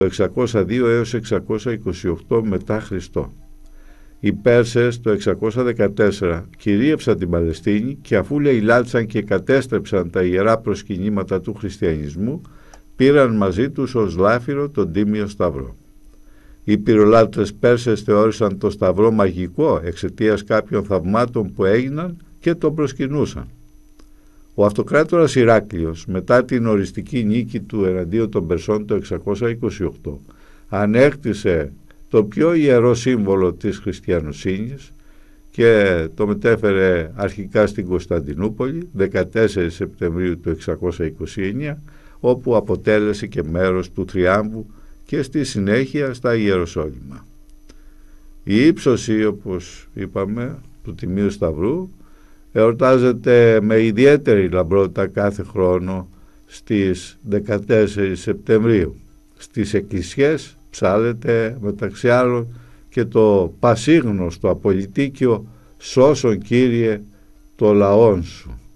το 602 έως 628 μετά Χριστό. Οι Πέρσες το 614 κυρίευσαν την Παλαιστίνη και αφού λαιλάτισαν και κατέστρεψαν τα ιερά προσκυνήματα του χριστιανισμού, πήραν μαζί τους ως λάφυρο τον Τίμιο Σταυρό. Οι πυρολάτρες Πέρσες θεώρησαν το Σταυρό μαγικό εξαιτίας κάποιων θαυμάτων που έγιναν και τον προσκυνούσαν. Ο αυτοκράτορας Ηράκλειος, μετά την οριστική νίκη του εναντίον των Περσών το 628, ανέκτησε το πιο ιερό σύμβολο της χριστιανοσύνης και το μετέφερε αρχικά στην Κωνσταντινούπολη 14 Σεπτεμβρίου του 629, όπου αποτέλεσε και μέρος του θριάμβου και στη συνέχεια στα Ιεροσόλυμα. Η ύψωση, όπως είπαμε, του Τιμίου Σταυρού εορτάζεται με ιδιαίτερη λαμπρότητα κάθε χρόνο στις 14 Σεπτεμβρίου. Στις εκκλησιές ψάλλεται μεταξύ άλλων και το πασίγνωστο απολυτίκιο «Σώσον Κύριε το λαόν σου».